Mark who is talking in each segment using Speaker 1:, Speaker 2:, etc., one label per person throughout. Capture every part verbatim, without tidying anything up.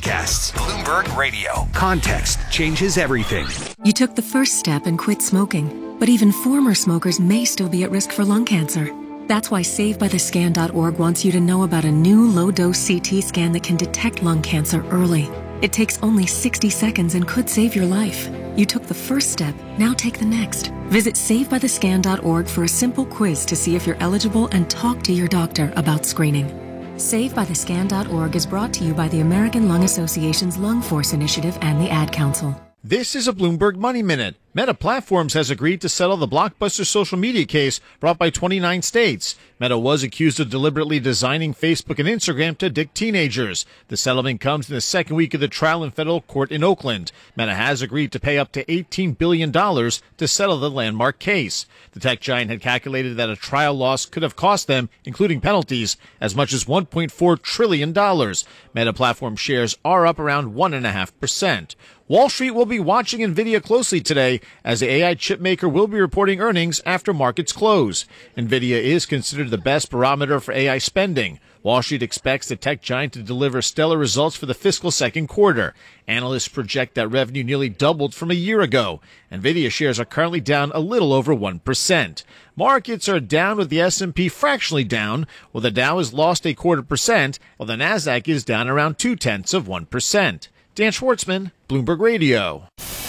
Speaker 1: podcasts. Bloomberg Radio. Context changes everything.
Speaker 2: You took the first step and quit smoking, but even former smokers may still be at risk for lung cancer. That's why save by the scan dot org wants you to know about a new low-dose C T scan that can detect lung cancer early. It takes only sixty seconds and could save your life. You took the first step, now take the next. Visit save by the scan dot org for a simple quiz to see if you're eligible and talk to your doctor about screening. save by the scan dot org is brought to you by the American Lung Association's Lung Force Initiative and the Ad Council.
Speaker 3: This is a Bloomberg Money Minute. Meta Platforms has agreed to settle the Blockbuster social media case brought by twenty-nine states. Meta was accused of deliberately designing Facebook and Instagram to addict teenagers. The settlement comes in the second week of the trial in federal court in Oakland. Meta has agreed to pay up to eighteen billion dollars to settle the landmark case. The tech giant had calculated that a trial loss could have cost them, including penalties, as much as one point four trillion dollars. Meta Platform shares are up around one point five percent. Wall Street will be watching NVIDIA closely today as the A I chip maker will be reporting earnings after markets close. NVIDIA is considered the best barometer for A I spending. Wall Street expects the tech giant to deliver stellar results for the fiscal second quarter. Analysts project that revenue nearly doubled from a year ago. NVIDIA shares are currently down a little over one percent. Markets are down with the S and P fractionally down, while the Dow has lost a quarter percent, while the Nasdaq is down around two-tenths of one percent. Dan Schwartzman, Bloomberg Radio.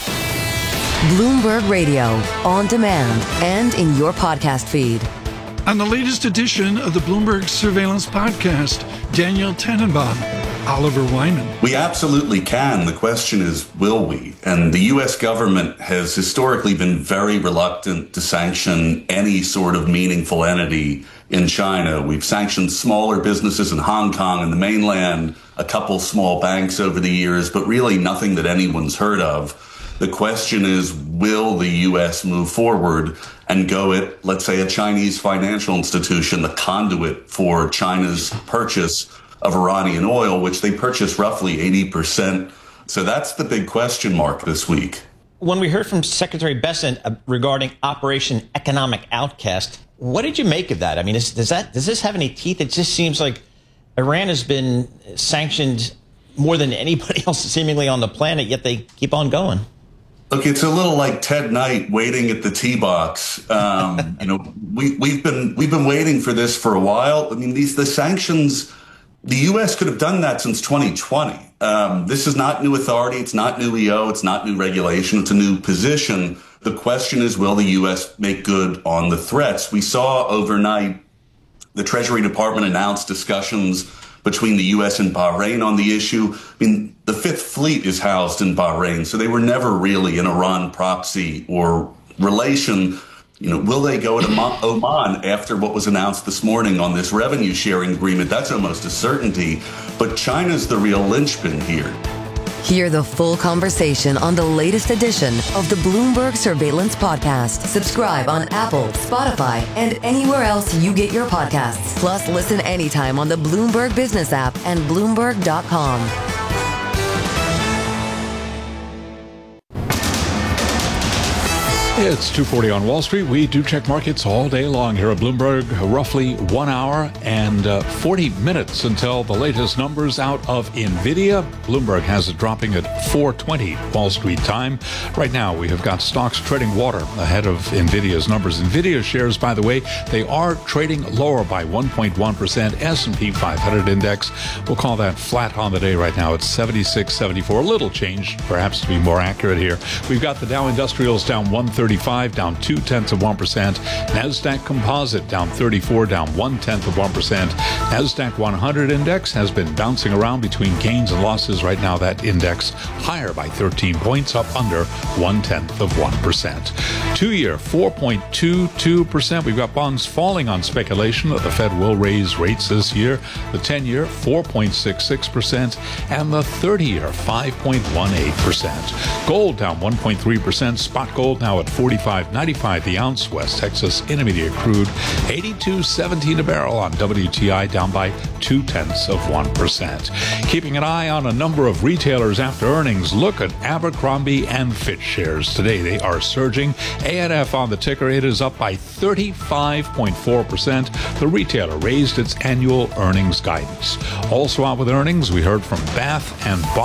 Speaker 4: Bloomberg Radio, on demand and in your podcast feed.
Speaker 5: On the latest edition of the Bloomberg Surveillance Podcast, Daniel Tannenbaum, Oliver Wyman.
Speaker 6: We absolutely can. The question is, will we? And the U S government has historically been very reluctant to sanction any sort of meaningful entity in China. We've sanctioned smaller businesses in Hong Kong and the mainland, a couple small banks over the years, but really nothing that anyone's heard of. The question is, will the U S move forward and go at, let's say, a Chinese financial institution, the conduit for China's purchase of Iranian oil, which they purchase roughly eighty percent. So that's the big question mark this week.
Speaker 7: When we heard from Secretary Bessent uh, regarding Operation Economic Outcast, what did you make of that? I mean, is, does that does this have any teeth? It just seems like Iran has been sanctioned more than anybody else seemingly on the planet, yet they keep on going.
Speaker 6: Look, it's a little like Ted Knight waiting at the tee box. Um, you know, we, we've been we've been waiting for this for a while. I mean, these the sanctions. The U S could have done that since twenty twenty. Um, this is not new authority. It's not new E O. It's not new regulation. It's a new position. The question is, will the U S make good on the threats? We saw overnight the Treasury Department announced discussions between the U S and Bahrain on the issue. I mean, the Fifth Fleet is housed in Bahrain, so they were never really an Iran proxy or relation. You know, will they go to Oman after what was announced this morning on this revenue sharing agreement? That's almost a certainty. But China's the real linchpin here.
Speaker 4: Hear the full conversation on the latest edition of the Bloomberg Surveillance Podcast. Subscribe on Apple, Spotify, and anywhere else you get your podcasts. Plus, listen anytime on the Bloomberg Business app and Bloomberg dot com.
Speaker 8: It's two forty on Wall Street. We do check markets all day long here at Bloomberg. Roughly one hour and uh, forty minutes until the latest numbers out of NVIDIA. Bloomberg has it dropping at four twenty Wall Street time. Right now, we have got stocks treading water ahead of NVIDIA's numbers. NVIDIA shares, by the way, they are trading lower by one point one percent. S and P five hundred index, we'll call that flat on the day right now. It's seventy-six seventy-four. A little change, perhaps to be more accurate here. We've got the Dow Industrials down one thirty-five, down two tenths of one percent. Nasdaq Composite down thirty-four, down one tenth of one percent. Nasdaq one hundred index has been bouncing around between gains and losses. Right now, that index higher by thirteen points, up under one tenth of one percent. Two-year four point two two percent. We've got bonds falling on speculation that the Fed will raise rates this year. The ten-year four point six six percent, and the thirty-year five point one eight percent. Gold down one point three percent. Spot gold now at forty-five ninety-five the ounce. West Texas Intermediate crude eighty-two seventeen a barrel on W T I, down by two tenths of one percent. Keeping an eye on a number of retailers after earnings. Look at Abercrombie and Fitch shares today. They are surging. A N F on the ticker. It is up by thirty-five point four percent. The retailer raised its annual earnings guidance. Also out with earnings, we heard from Bath and Body